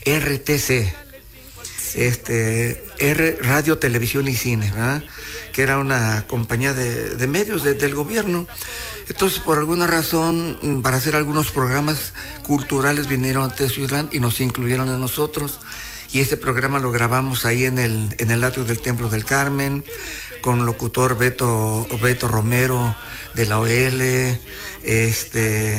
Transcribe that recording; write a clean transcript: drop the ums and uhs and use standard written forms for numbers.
RTC, Radio, Televisión y Cine, ¿verdad? Que era una compañía de medios del gobierno. Entonces, por alguna razón, para hacer algunos programas culturales vinieron a Teziutlán y nos incluyeron a nosotros. Y ese programa lo grabamos ahí en el atrio del Templo del Carmen, con locutor Beto Romero de la OL,